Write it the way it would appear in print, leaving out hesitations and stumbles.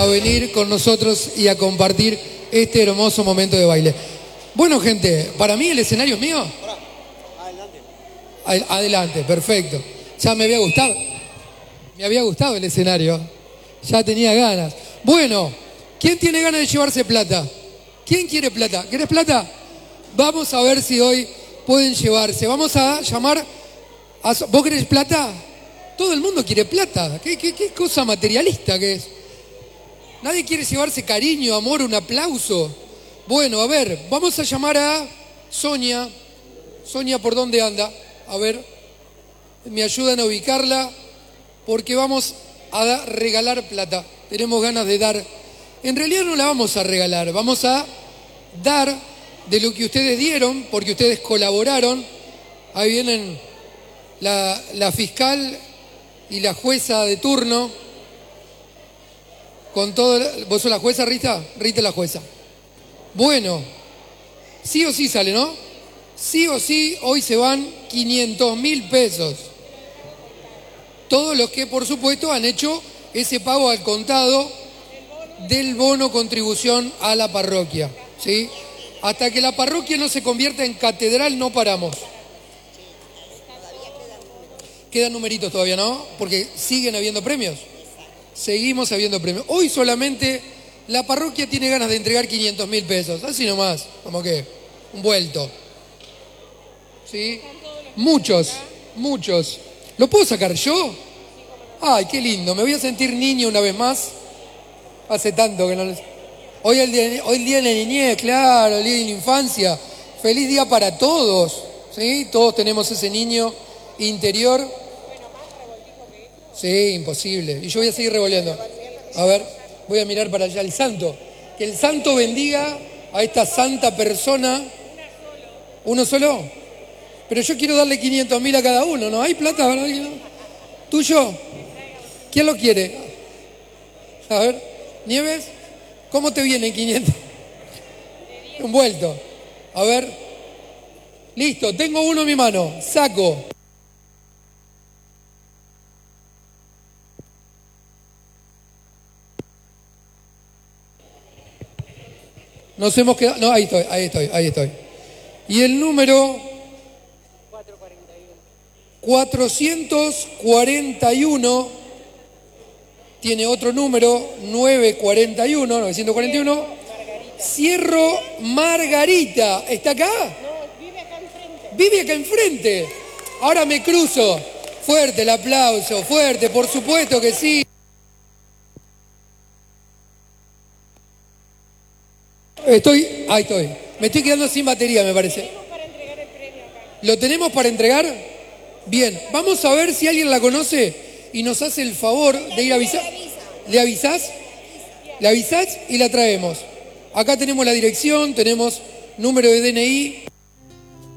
a venir con nosotros y a compartir este hermoso momento de baile. Bueno, gente, para mí el escenario es mío. Adelante. Adelante, perfecto. Ya me había gustado. Me había gustado el escenario. Ya tenía ganas. Bueno, ¿quién tiene ganas de llevarse plata? ¿Quién quiere plata? ¿Querés plata? Vamos a ver si hoy pueden llevarse. Vamos a llamar a... ¿Vos querés plata? Todo el mundo quiere plata. ¿Qué cosa materialista que es? Nadie quiere llevarse cariño, amor, un aplauso. Bueno, a ver, vamos a llamar a Sonia. Sonia, ¿por dónde anda? A ver, me ayudan a ubicarla porque vamos a regalar plata. Tenemos ganas de dar. En realidad no la vamos a regalar, vamos a dar de lo que ustedes dieron, porque ustedes colaboraron. Ahí vienen la fiscal y la jueza de turno. Con todo. ¿Vos sos la jueza, Rita? Rita es la jueza. Bueno, sí o sí sale, ¿no? Sí o sí, hoy se van 500.000 pesos. Todos los que, por supuesto, han hecho ese pago al contado del bono contribución a la parroquia, ¿sí? Hasta que la parroquia no se convierta en catedral, no paramos. Quedan numeritos todavía, ¿no? Porque siguen habiendo premios. Seguimos habiendo premios. Hoy solamente la parroquia tiene ganas de entregar 500.000 pesos. Así nomás, como que un vuelto. ¿Sí? Muchos. ¿Lo puedo sacar yo? Ay, qué lindo. Me voy a sentir niño una vez más. Hace tanto que no... Hoy el día de la niñez, claro, el día de la infancia. Feliz día para todos. ¿Sí? Todos tenemos ese niño interior. Sí, imposible. Y yo voy a seguir revolviendo. A ver, voy a mirar para allá el santo. Que el santo bendiga a esta santa persona. ¿Uno solo? Pero yo quiero darle 500.000 a cada uno, ¿no? ¿Hay plata para alguien? ¿Tuyo? ¿Quién lo quiere? A ver, Nieves, ¿cómo te viene 500? Un vuelto. A ver. Listo, tengo uno en mi mano. Saco. Nos hemos quedado... No, ahí estoy. Y el número 441 tiene otro número, 941. Cierro Margarita. ¿Está acá? No, vive acá enfrente. Vive acá enfrente. Ahora me cruzo. Fuerte el aplauso, fuerte, por supuesto que sí. Ahí estoy. Me estoy quedando sin batería, me parece. Tenemos para entregar el premio acá. ¿Lo tenemos para entregar? Bien, vamos a ver si alguien la conoce y nos hace el favor de ir a avisar. ¿Le avisás? Le avisás y la traemos. Acá tenemos la dirección, tenemos número de DNI.